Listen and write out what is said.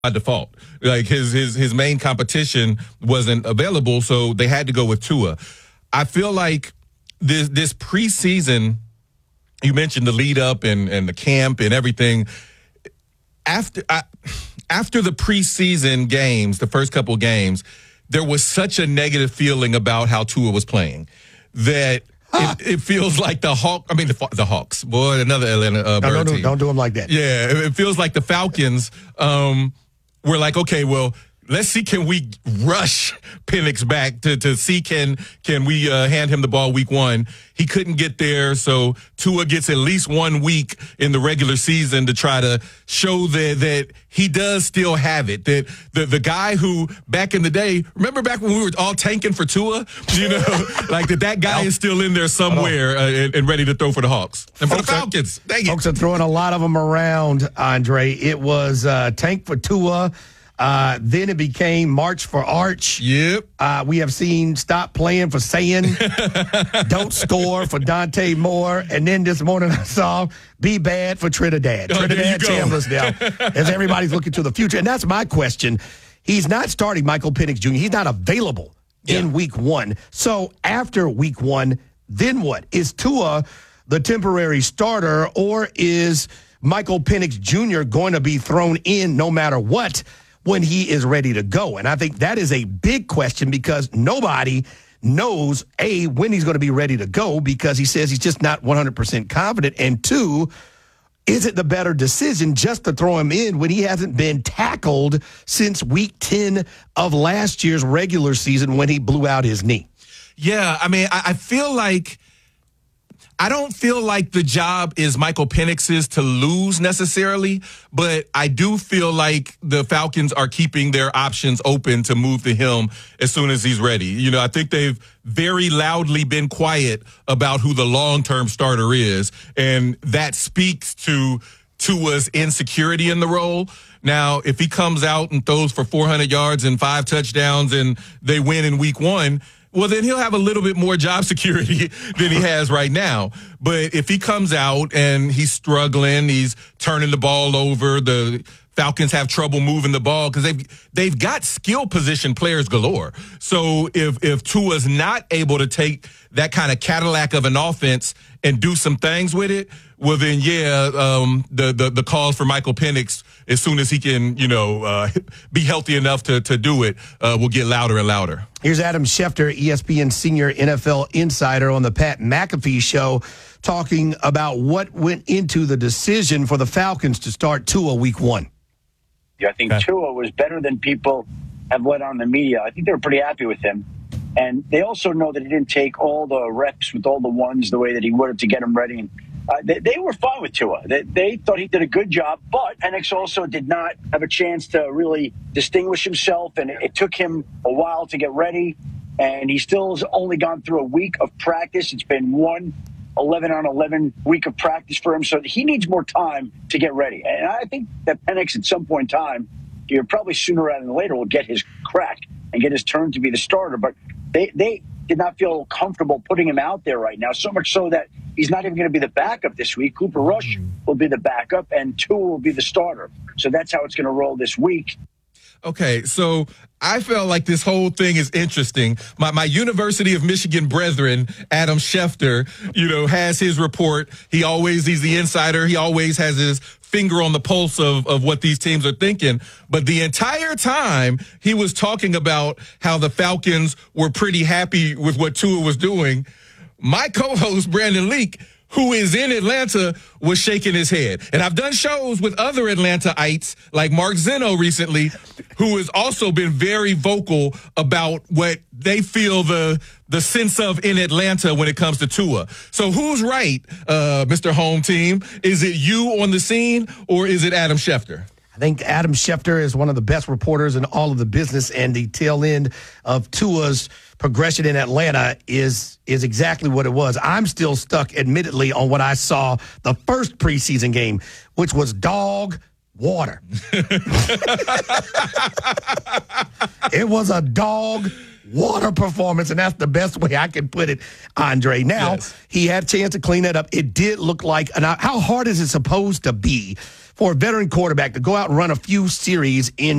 by default. Like his main competition wasn't available, so they had to go with Tua. I feel like this preseason, you mentioned the lead up and the camp and everything. After the preseason games, the first couple games, there was such a negative feeling about how Tua was playing that it feels like the Hawks. Boy, another Atlanta bird team. Don't do them like that. Yeah, it feels like the Falcons were like, okay, well, let's see, can we rush Penix back to see can we hand him the ball week one? He couldn't get there, so Tua gets at least 1 week in the regular season to try to show that he does still have it. That the guy who back in the day, remember back when we were all tanking for Tua, like that guy is still in there somewhere and ready to throw for the Hawks and for the Falcons. Folks are throwing a lot of them around, Andre. It was tank for Tua. Then it became March for Arch. Yep. We have seen stop playing for Sayin. Don't score for Dante Moore. And then this morning I saw be bad for Trinidad. Trinidad Chambliss now, as everybody's looking to the future. And that's my question. He's not starting Michael Penix Jr. He's not available in week one. So after week one, then what? Is Tua the temporary starter, or is Michael Penix Jr. going to be thrown in no matter what when he is ready to go? And I think that is a big question because nobody knows, A, when he's going to be ready to go because he says he's just not 100% confident. And two, is it the better decision just to throw him in when he hasn't been tackled since week 10 of last year's regular season when he blew out his knee? Yeah, I mean, I don't feel like the job is Michael Penix's to lose necessarily, but I do feel like the Falcons are keeping their options open to move to him as soon as he's ready. I think they've very loudly been quiet about who the long-term starter is, and that speaks to Tua's insecurity in the role. Now, if he comes out and throws for 400 yards and 5 touchdowns and they win in week one, well, then he'll have a little bit more job security than he has right now. But if he comes out and he's struggling, he's turning the ball over, the Falcons have trouble moving the ball because they've got skill position players galore. So if Tua's not able to take that kind of Cadillac of an offense and do some things with it, well then the calls for Michael Penix as soon as he can be healthy enough to do it will get louder and louder. Here's Adam Schefter, ESPN senior NFL insider on the Pat McAfee show, talking about what went into the decision for the Falcons to start Tua week one. I think Tua was better than people have let on the media. I think they were pretty happy with him. And they also know that he didn't take all the reps with all the ones the way that he would have to get him ready. And they were fine with Tua. They thought he did a good job, but Penix also did not have a chance to really distinguish himself, and it took him a while to get ready. And he still has only gone through a week of practice. It's been 11-on-11 week of practice for him, so he needs more time to get ready. And I think that Penix at some point in time, probably sooner rather than later, will get his crack and get his turn to be the starter. But they did not feel comfortable putting him out there right now, so much so that he's not even going to be the backup this week. Cooper Rush will be the backup, and Tua will be the starter. So that's how it's going to roll this week. Okay, so I felt like this whole thing is interesting. My University of Michigan brethren, Adam Schefter, has his report. He's the insider. He always has his finger on the pulse of what these teams are thinking. But the entire time he was talking about how the Falcons were pretty happy with what Tua was doing, my co-host, Brandon Leak, who is in Atlanta, was shaking his head. And I've done shows with other Atlantaites, like Mark Zeno recently, who has also been very vocal about what they feel the sense of in Atlanta when it comes to Tua. So who's right, Mr. Home Team? Is it you on the scene, or is it Adam Schefter? I think Adam Schefter is one of the best reporters in all of the business, and the tail end of Tua's progression in Atlanta is exactly what it was. I'm still stuck, admittedly, on what I saw the first preseason game, which was dog water. It was a dog water performance, and that's the best way I can put it, Andre. Now, he had a chance to clean that up. It did look like, how hard is it supposed to be for a veteran quarterback to go out and run a few series in